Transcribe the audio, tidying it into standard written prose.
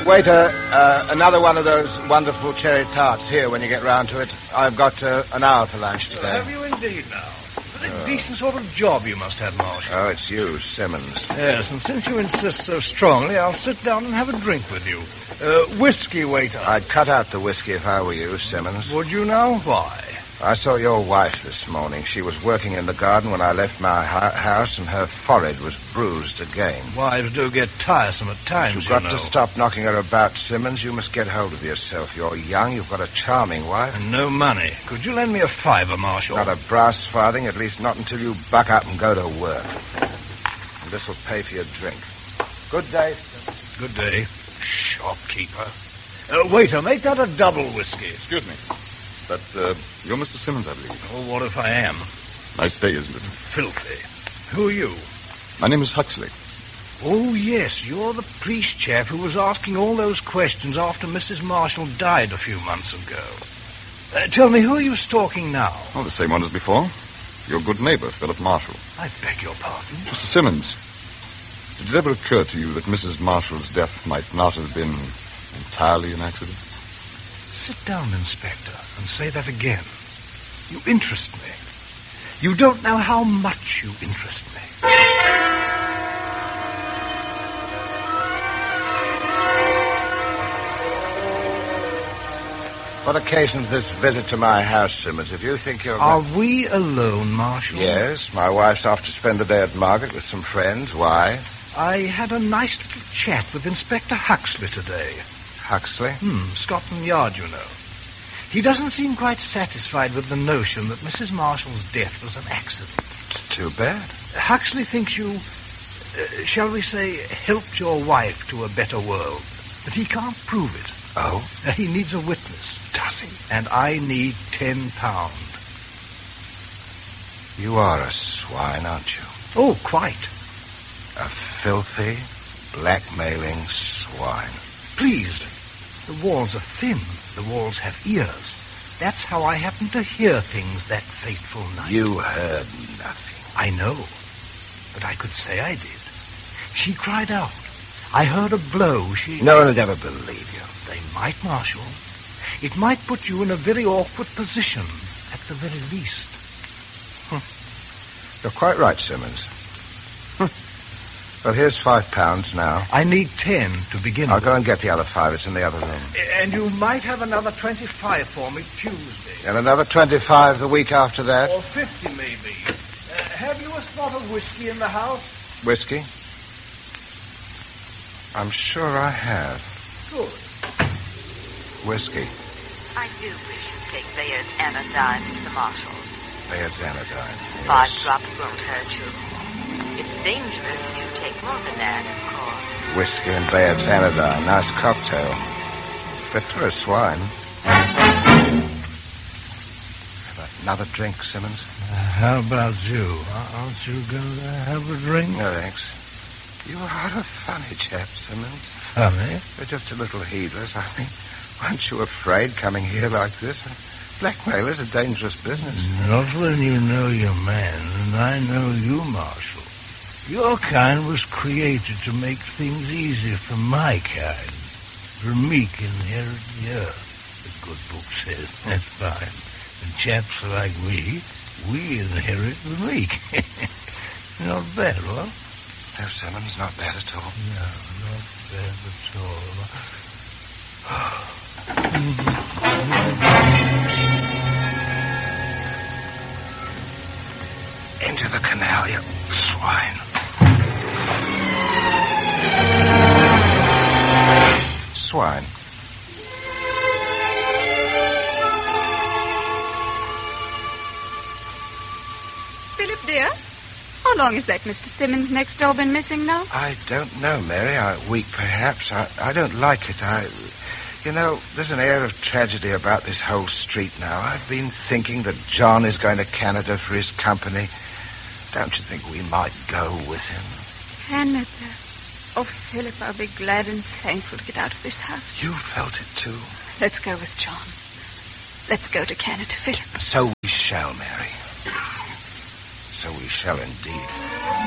Waiter, another one of those wonderful cherry tarts here when you get round to it. I've got an hour for lunch today. Have you indeed now? A decent sort of job you must have, Marshal. Oh, it's you, Simmons. Yes, and since you insist so strongly, I'll sit down and have a drink with you. Whiskey, waiter. I'd cut out the whiskey if I were you, Simmons. Would you now? Why? I saw your wife this morning. She was working in the garden when I left my house, and her forehead was bruised again. Wives do get tiresome at times, You've got you know. to stop knocking her about, Simmons. You must get hold of yourself. You're young. You've got a charming wife. And no money. Could you lend me a fiver, Marshal? Not a brass farthing, at least not until you buck up and go to work. And this will pay for your drink. Good day, Simmons. Good day, shopkeeper. Waiter, make that a double whiskey. Excuse me. But, you're Mr. Simmons, I believe. Oh, what if I am? Nice day, isn't it? Filthy. Who are you? My name is Huxley. Oh, yes, you're the police chap who was asking all those questions after Mrs. Marshall died a few months ago. Tell me, who are you stalking now? Oh, the same one as before. Your good neighbor, Philip Marshall. I beg your pardon. Mr. Simmons, did it ever occur to you that Mrs. Marshall's death might not have been entirely an accident? Sit down, Inspector, and say that again. You interest me. You don't know how much you interest me. What occasions this visit to my house, Simmons? If you think you're... Are we alone, Marshal? Yes, my wife's off to spend the day at Margate with some friends. Why? I had a nice little chat with Inspector Huxley today. Huxley? Scotland Yard, you know. He doesn't seem quite satisfied with the notion that Mrs. Marshall's death was an accident. It's too bad. Huxley thinks you, shall we say, helped your wife to a better world. But he can't prove it. Oh? He needs a witness. Does he? And I need £10. You are a swine, aren't you? Oh, quite. A filthy, blackmailing swine. Please. The walls are thin. The walls have ears. That's how I happened to hear things that fateful night. You heard nothing. I know. But I could say I did. She cried out. I heard a blow. No one would ever believe you. They might, Marshal. It might put you in a very awkward position, at the very least. You're quite right, Simmons. Well, here's £5 now. I need 10 to begin I'll with. go and get the other 5. It's in the other room. And you might have another 25 for me Tuesday. And another 25 the week after that. Or 50, maybe. Have you a spot of whiskey in the house? Whiskey? I'm sure I have. Good. Whiskey. I do wish you'd take Bayard's anodyne, Mr. Marshall. Bayard's anodyne. 5 drops won't hurt you. It's dangerous if you take more than that, of course. Whiskey and Bayard's anodyne. Nice cocktail. Fit for a swine. Have another drink, Simmons? How about you? Aren't you going to have a drink? No, thanks. You are a funny chap, Simmons. Funny? You're just a little heedless. I mean, aren't you afraid coming here like this? Blackmail is a dangerous business. Not when you know your man, and I know you, Marshal. Your kind was created to make things easy for my kind. For meek inherit the earth, the good book says. That's fine. And chaps like we inherit the meek. Not bad, what? No, Simmons, not bad at all. No, not bad at all. Into the canal, you swine. Swine. Philip, dear, how long has that Mr. Simmons next door been missing now? I don't know, Mary. A week, perhaps. I don't like it. You know, there's an air of tragedy about this whole street now. I've been thinking that John is going to Canada for his company. Don't you think we might go with him? Canada. Oh, Philip, I'll be glad and thankful to get out of this house. You felt it, too. Let's go with John. Let's go to Canada, Philip. So we shall, Mary. So we shall indeed.